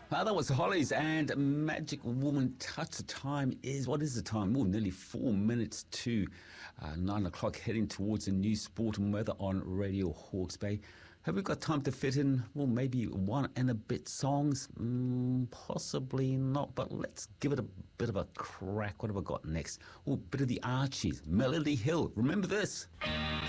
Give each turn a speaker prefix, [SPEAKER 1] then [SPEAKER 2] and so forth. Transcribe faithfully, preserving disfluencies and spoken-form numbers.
[SPEAKER 1] Uh, that was Hollies and Magic Woman Touch. The time is, what is the time? Oh, nearly four minutes to uh, nine o'clock, heading towards the new sport and weather on Radio Hawke's Bay. Have we got time to fit in, well, maybe one and a bit songs? Mm, possibly not, but let's give it a bit of a crack. What have I got next? Oh, a bit of the Archies, Melody Hill. Remember this?